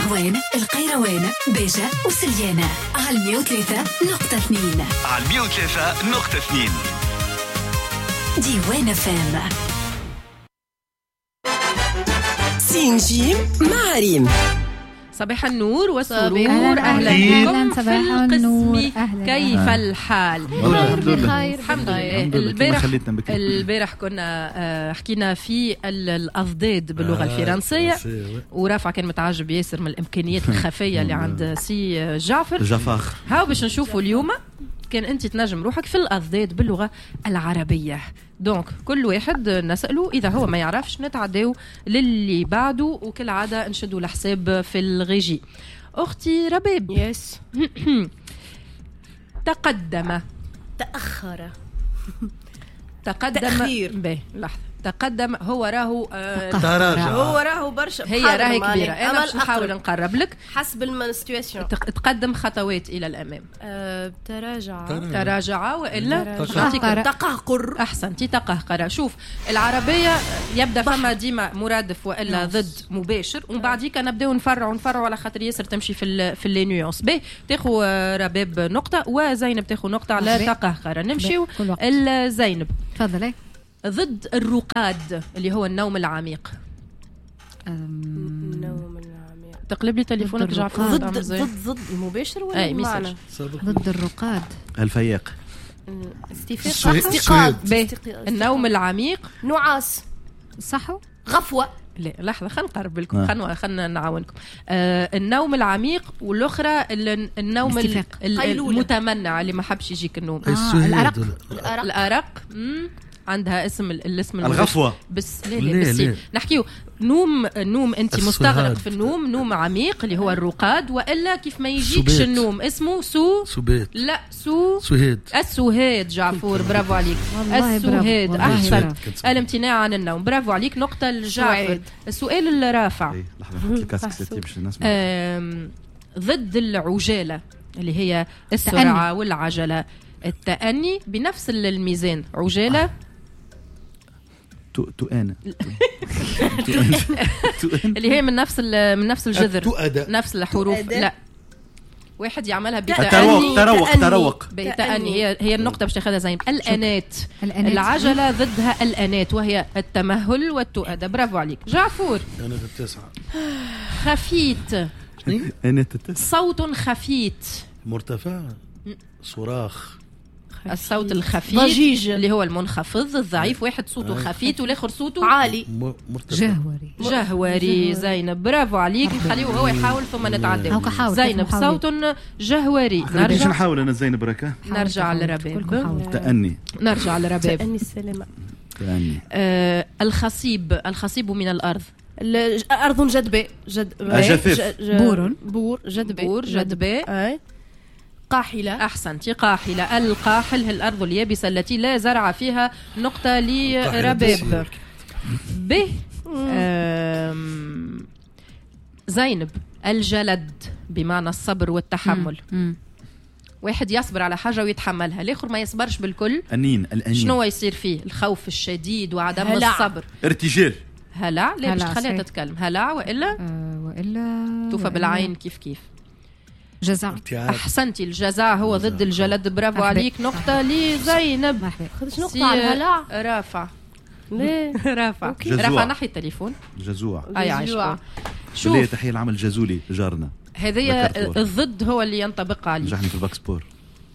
النهوان، القيروان، بيجة وسليانة. على 103.2. على 103.2 ديوان فام. سينجيم مع ريم. صباح النور والسرور، أهلا بكم صباح في النور. القسم. كيف الحال؟ الحمد لله. البارح كنا حكينا في الأضداد باللغة الفرنسية، ورافع كان متعجب ياسر من الإمكانيات الخفية اللي عند سي جعفر. هاو باش نشوفوا اليوم كان أنت تنجم روحك في الأضداد باللغة العربية. دونك كل واحد نسأله، إذا هو ما يعرفش نتعداو للي بعده، وكل عادة نشدوا الحساب في الغيجي. أختي رباب. يس. تقدم. تأخر. تقدم. تأخير. باهي لحظة. تقدم هو راهو تراجع. هو راهو برشا. هي راهي كبيرة. أنا باش نحاول نقرب لك حسب السيتواسيون. تقدم خطوات إلى الأمام. تراجع وإلا تقهقر. أحسنتي. تقهقر. شوف العربية يبدأ فما ديما مرادف وإلا ضد مباشر، ومن بعديك نبداو نفرعوا على خاطر ياسر تمشي في اللي نيونس. باهي تاخو رباب نقطة وزينب تاخو نقطة على تقهقر. نمشيو الزينب. تفضلي. ضد الرقاد اللي هو النوم العميق. النوم العميق. تقلب لي تليفونك جعفر. ضد المباشر ولا المعنى؟ ضد الرقاد. الفياق. استيقاظ. النوم العميق. نعاس. صحو. غفوة. لا لحظة خلنا نقرب لكم. خلنا نعاونكم. النوم العميق، والأخرى النوم المتمنع اللي ما حبش يجيك النوم. الأرق. عندها اسم الاسم الغفوة. بس لا نحكيو نوم انت مستغرق في النوم، نوم عميق اللي هو الرقاد، والا كيف ما يجيكش النوم اسمه سهاد. السهاد. جعفور برافو عليك. السهاد احسن. الامتناع عن النوم. برافو عليك. نقطة لجعفر. السؤال الرافع. ضد العجالة اللي هي السرعة والعجلة. التأني بنفس الميزان. عجالة. تؤانة. اللي هي من نفس الجذر، نفس الحروف. لا واحد يعملها بتأني. تروق. بتأني هي النقطة باش تاخذها زين. الأنات. العجلة ضدها الأنات، وهي التمهل والتؤدة. برافو عليك جعفور. أنا التاسعة. خفيت. صوت خفيت. مرتفع. صراخ. الصوت الخفيف ضجيج اللي هو المنخفض. الضعيف واحد صوته خفيف والاخر صوته عالي. جهوري. زينب برافو عليك. خليه هو يحاول ثم نتعدى. زينب صوت جهوري. نرجع نحاول انا زينب بركه. نرجع للرباب. تأني. نرجع للرباب. تأني السلامة. الخصيب من الأرض. أرض جدبة. بور جدبة. قاحلة. أحسنتي. قاحلة. القاحل هي الأرض اليابسة التي لا زرع فيها. نقطة لرباب. به. زينب. الجلد بمعنى الصبر والتحمل. واحد يصبر على حاجة ويتحملها، الآخر ما يصبرش بالكل. الأنين. شنو يصير فيه؟ الخوف الشديد وعدم الصبر. ارتجال. هلع. لا باش تخليها تتكلم. هلع وإلا توفى بالعين. كيف جزاء. أحسنتي. الجزاء هو ضد الجلد. برافو عليك. نقطة لزينب. خذش نقطة على الهلع. رافع. رافع نحي التليفون. جزوع. عايشة. شوف تحية العمل جزولي جارنا. هذه الضد هو اللي ينطبق عليه. نجحني في الباكسبور.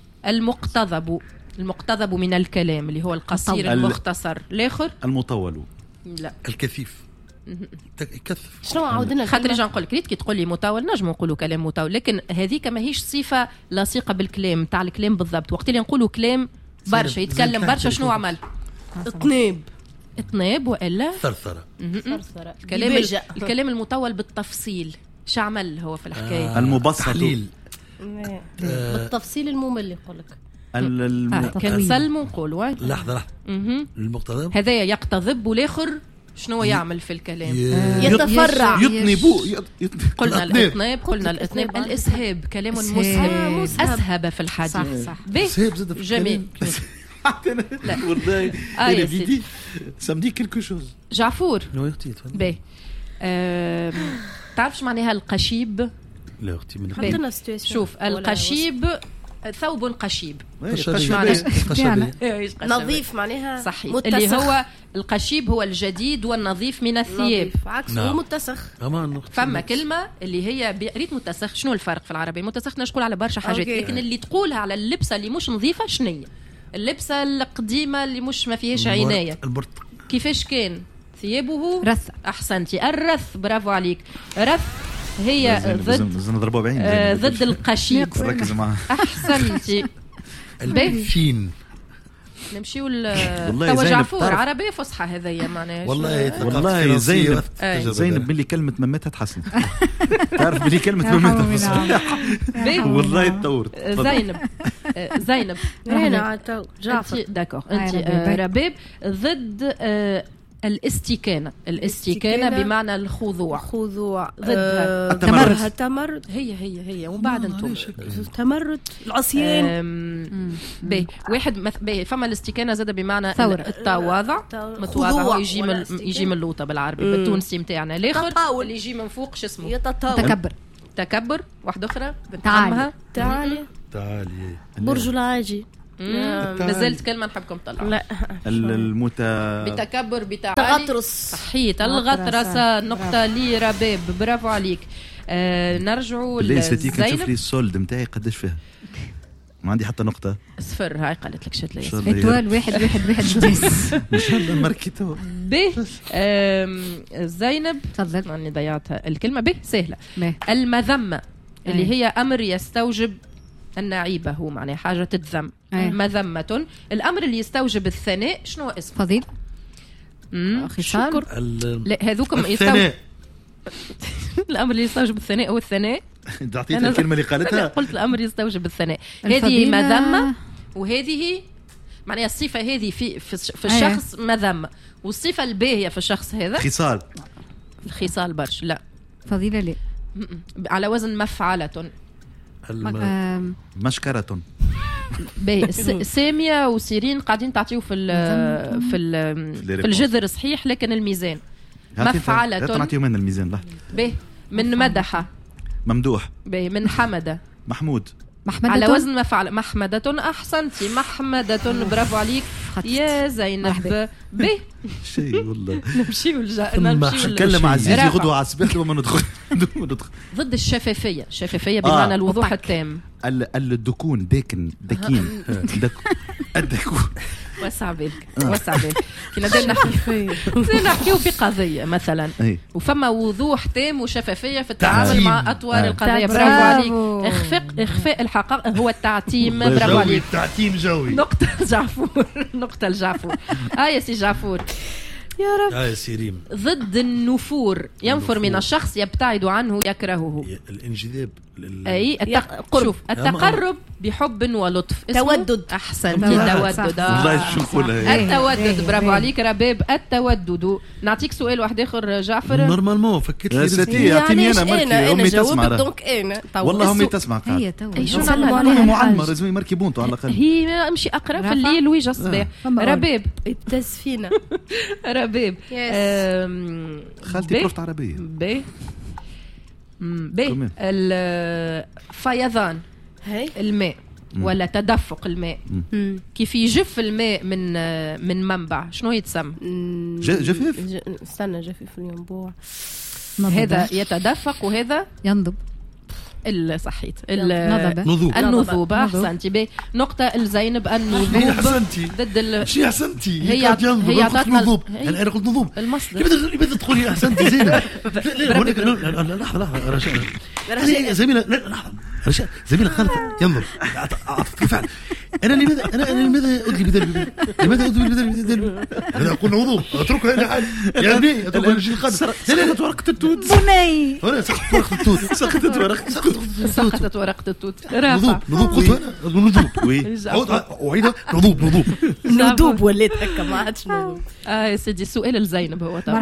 المقتضب من الكلام اللي هو القصير المختصر. الآخر المطول. لا الكثيف. يكثف. شنو عاودنا خاطر رجع نقول لك كي تقول لي مطول نجم نقولوا كلام مطول، لكن هذيك ماهيش صفة لاصقة بالكلام تاع الكلام بالضبط. وقت اللي نقولوا كلام برشا يتكلم برشا شنو عمل؟ اطناب وإلا ثرثرة. الكلام المطول بالتفصيل. شعمل هو في الحكاية. المبسط. بالتفصيل الممل يقول لك. كان سلم نقولوا لحظة. المقتضب هذا يقتضب، والآخر شنو يعمل في الكلام؟ يتفرع. قلنا الإطناب. الإسهاب كلام مسهب. أسهب في الحديث. صح. جميل. لا والله انا بدي سامدي كلكو شوز. جعفور. باهي. تعرفش معناها القشيب؟ لا اختي من حطنا سيتويشن. شوف القشيب ثوب قشيب نظيف معناها صحيح متسخ. اللي هو القشيب هو الجديد والنظيف من الثياب عكسه متسخ. فما كلمة اللي هي ريت متسخ. شنو الفرق في العربية؟ متسخ نقول على برشا حاجات لكن اللي تقولها على اللبسة اللي مش نظيفة شنية؟ اللبسة القديمة اللي مش ما فيهاش عناية كيفاش كان ثيابه رث. أحسنتي الرث برافو عليك. رث هي ضد القشيب. ركز معها أحسنتي. الفين نمشيو توا جعفور عربية فصحى هذيا معناها والله زينب ملي كلمة ممتها تحسن. تعرف ملي كلمة ممتها والله تطورت. زينب هنا جعفر داكور. انت رباب ضد الاستكانة بمعنى الخضوع ضدها التمرد. هي ومن بعد انتم تمرد العصيان. واحد فما الاستكانة زاد بمعنى التواضع متواضع يجي من اللوطة بالعربي بالتونسي متاعنا. الاخر اللي يجي من فوق شو اسمه تكبر. واحدة اخرى تعالي برج العاجي. مازلت كلمة نحبكم طلعوا. لا بتكبر تغطرس. صحيت الغطرسة. نقطة لي رباب برافو عليك. نرجعوا لزينب. شوف لي السولد متاعي قداش فيها ما عندي حتى نقطة صفر. هاي قالت لك شت لي اتوال 1-1-1 جيس ان شاء الله ماركيتو زينب تفضل. ماني ضيعتها الكلمة سهلة. المذمة اللي هي أمر يستوجب النعيبة هو معناه حاجة تتذم. مذمة. الأمر اللي يستوجب الثناء شنو اسمه؟ فضيل شكر. لا هذوكم يستوجب الأمر اللي يستوجب الثناء أو الثناء. تعطيتها الكلمة اللي قالتها. قلت الأمر يستوجب الثناء. هذه مذمة وهذه معناها الصفة هذه في الشخص مذمة والصفة الباهية في الشخص هذا الخصال برش. لا فضيلة لا على وزن مفعلة. مشكرة. سامية وسيرين قاعدين تعطيو في الجذر صحيح لكن الميزان مفعلة. تعطيو من الميزان لا. من مدحة ممدوح. من حمدة محمود. على وزن مفعل. محمدة. أحسنتي محمدة برافو عليك يا زينب. شيء والله. نمشيو نتكلم مع عزيزي غدوة على الصباح وما ندخل. ضد الشفافية بمعنى الوضوح التام. الدكون دكين الدكون وسع بالك كنا نحكيو في قضية مثلا وفما وضوح تام وشفافية في التعامل مع أطوار القضية. برافو عليك. إخفاء الحقائق هو التعتيم. برافو عليك. تعتيم جوي. نقطة الجعفور. يا سي جعفور يا رب. يا سيريم. ضد النفور. ينفر من الشخص يبتعد عنه يكرهه. الانجذاب. شوف التقرب بحب ولطف. تودد. أحسن. تودد. الله يشوفولها. التودد. برافو عليك رباب. التودد. نعطيك سؤال واحد آخر جعفر. نورمالمون فكيت لي ستي اعطيني انا مركي امي تسمع. دونك انا والله امي تسمع. هي تو شو نعمل معلمة لازم يمركي بونتو على الاقل. هي امشي اقرا في الليل ويجي الصباح. رباب التسفينة. رباب. خالتي بروفت عربية. الفيضان الماء ولا تدفق الماء. كيف يجف الماء من منبع شنو يتسمى؟ جفاف. استنى جفاف الينبوع. هذا يتدفق وهذا ينضب. صحيت. النذوب. احسنتي. نقطة الزينب. النذوب ضد شي احسنتي. هي عطاتنا نذوب. انا قلت نذوب. المصدر. لماذا تقولي احسنتي زينب؟ لحظة رشا زميلة. لحظة رشا زميلة خالد ينظر فعل. أنا لماذا أدلي بدل أنا أقول وضوء أتركها إلى حال يعني أتركها لشيء قادم. سقطت ورقة التوت. بني. سقطت ورقة التوت. نذوب قلت أنا نذوب. أعيدها نذوب وليت هكا ما عادش نذوب. يا سيدي السؤال الزينب هو طبعا.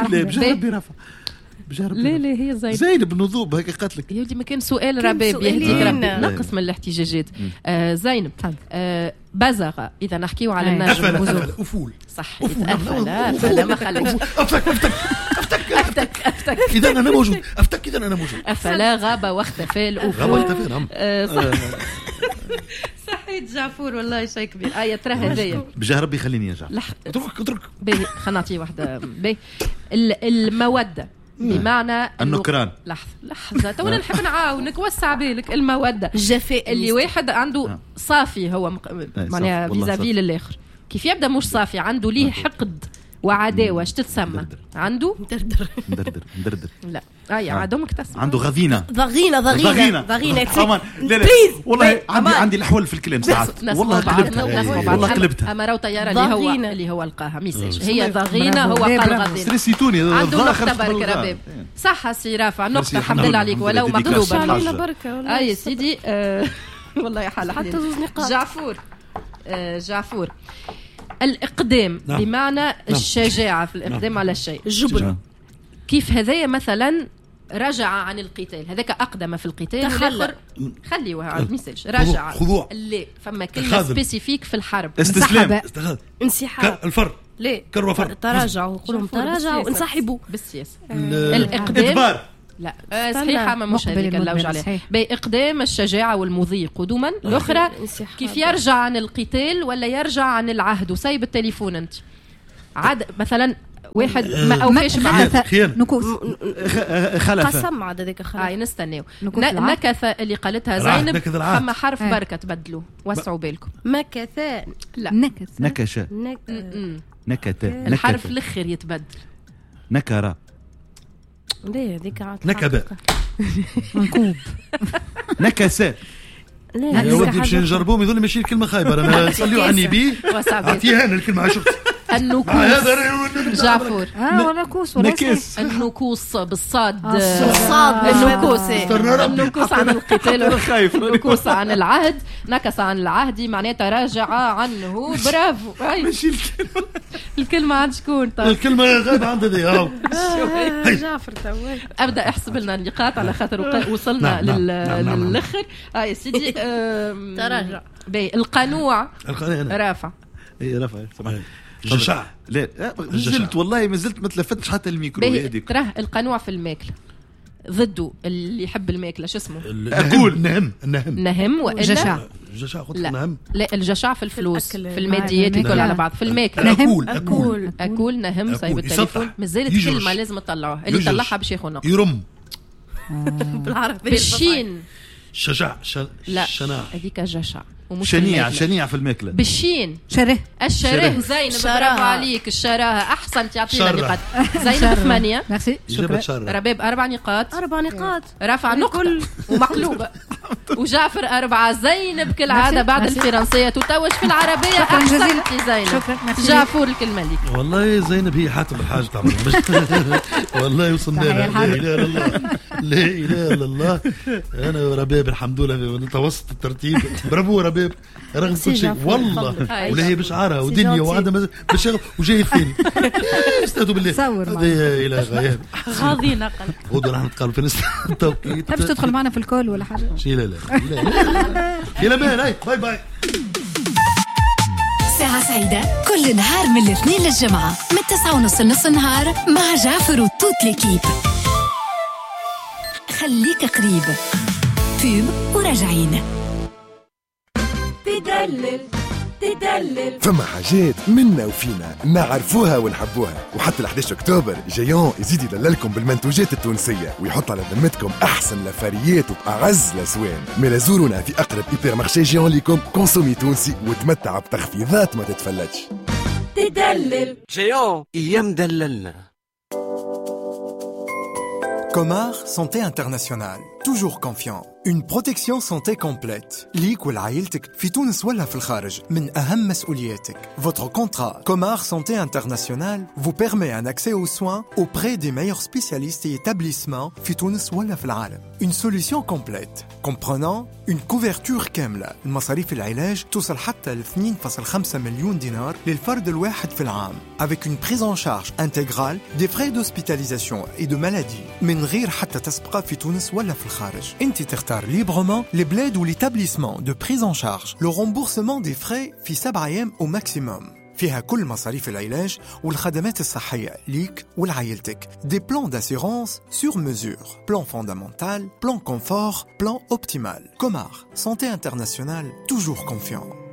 بجرب. لا هي زينب نذوب هيك قالت يا ودي ما كان سؤال رباب يهديك ربي نقص من الاحتجاجات. زينب بزغ إذا نحكيو على النجم أفل أفول صح. أفل ما خليك افتك اذا انا موجود، افتك اذا انا موجود. افلا غاب واختفى الافق. غاب واختفى نعم. صحيت جعفور والله شيء كبير. آية ترى هذايا بجاه ربي خليني يا جعفر. اترك باهي خلينا نعطيه واحدة. باهي المودة بمعنى النكران. لحظة تونا نحب نعاونك وسع بالك. المودة الجفاء اللي واحد عنده صافي هو معناها فيزافي للآخر، كيف يبدأ مش صافي عنده ليه حقد وعداوة. ايش تتسمى؟ عنده مدردر. لا عندهم تسمى عنده ضغينة. لا والله عندي الأحوال في الكلام ساعات والله قلبتها. أما راو طيارة اللي هو القاها ميساج هي ضغينة. هو قال غضينة ستريسيتوني عنده نقطة بركة رباب. صح سي رافع نقطة الحمد لله عليك ولو مقلوبة. يا سيدي والله يا حالة حتى 2 نقاط. جعفور الإقدام بمعنى الشجاعة في الإقدام على الشيء. الجبن. كيف هذايا مثلا رجع عن القتال، هذاك أقدم في القتال. خليوها على الميساج. رجع خضوع. لا فما كلمة سبيسيفيك في الحرب. استسلام. انسحاب. الفر. لا كروة فر. تراجعوا قولهم تراجعوا انسحبوا بالسياسة. الإقدام إدبار. لا صحيحة ما مش هذيك اللوج عليها. بإقدام الشجاعة والمضي قدوما. الأخرى كيف يرجع عن القتال ولا يرجع عن العهد وسايب التليفون. أنت عاد مثلا واحد ما أوفيش معاه نكوث خلفة قسم عاد هذيك خلفة. نستناو نكثة اللي قالتها زينب. فما حرف بركة تبدلوا وسعوا بالكم. مكثاء. لا نكشة نكتة. الحرف الأخير يتبدل. نكرة. ليه هذيك نكبة. منكوب. نكسة. يا ودي باش نجربوهم يظل ماشي الكلمة خايبة. أنا صليوا عني بيه أعطيها أنا الكلمة عشوف. النكوس. جعفر ونكوس نكس. النكوس بالصاد. النكوس عن القتال. خايف. النكوس عن العهد. نكس عن العهد معناتها راجع عنه. برافو. ماشي الكلمة عند شكون؟ طيب الكلمة غايبة عند ذي. جعفر توي أبدأ أحسب لنا النقاط على خاطر وصلنا للآخر. يا سيدي تراجع. القنوع. رافع. رافع سمعني. جشع. لا نزلت والله ما زلت ما تلفتش حتى الميكرو هذيك. تراه القنوع في الماكل ضده اللي يحب الماكله شو اسمه؟ أقول نهم وإلا جشع. لا الجشع في الفلوس في الماديات يكل على بعض. في الماكل أكول نهم صايب التليفون. مازالت كلمة لازم تطلعوها. اللي طلعها باش ياخذ نقطة. يرم بالعربي. بالشين. شجع. لا هذيك جشع شنيع في الماكلة. بالشين. الشره زين. برافو عليك. الشراهة أحسنت. يعطينا نقاط. زين 8. ميرسي شكرا. رباب 4 نقاط. رفع نقطة ومقلوبة. وجعفر 4. زينب كالعادة بعد الفرنسية تتوج في العربية. أحسنتي زينب. جعفر الكلمة ليك. والله زينب هي حاتم الحاج تعمل. والله وصلنا لا إله إلا الله. لا إله إلا الله. أنا ورباب الحمد لله نتوسط الترتيب. برافو رباب رغم كل شيء والله. ولا هي بشعارها ودنيا وعدم بشغل وجاي الثاني. استهدوا بالله. هذه إلى غاية. هذه نقل. ودوا نحن نتقابل في التوقيت. تبش تدخل معنا في الكول ولا حاجة؟ شيء لا إلى مان. هاي باي. ساعة سعيدة كل نهار من الاثنين للجمعة من 9:30 لنص النهار مع جعفر وتوت ليكيب. خليك قريب. فيب وراجعين. تدلل فما حاجات منا وفينا نعرفوها ونحبوها. وحتى ال 11 أكتوبر جيون يزيد يدللكم بالمنتوجات التونسية ويحط على ذمتكم أحسن لفاريات وأعز الأسوان. ملا زورونا في أقرب إيبر مارشي جيون ليكم. كونسومي تونسي وتمتع بتخفيضات ما تتفلتش. تدلل جيون أيام دللنا. Comar Santé Internationale. Toujours confiant. Une protection santé complète. ليك ولعائلتك في تونس ولا في الخارج من أهم مسؤولياتك. Votre contrat Comar Santé Internationale vous permet un accès aux soins auprès des meilleurs spécialistes et établissements في تونس ولا في العالم. Une solution complète comprenant une couverture كاملة. المصاريف العلاج توصل حتى ل 2.5 مليون دينار للفرد الواحد في العام. Avec une prise en charge intégrale des frais d'hospitalisation et de maladie. من غير حتى تسبقة في تونس ولا في الخارج. انت تختار librement les bleds ou l'établissement de prise en charge. Le remboursement des frais في 7 أيام au maximum. فيها كل مصاريف العلاج والخدمات الصحية ليك ولعائلتك. Des plans d'assurance sur mesure. Plan fondamental, plan confort, plan optimal. Comar, santé internationale, toujours confiant.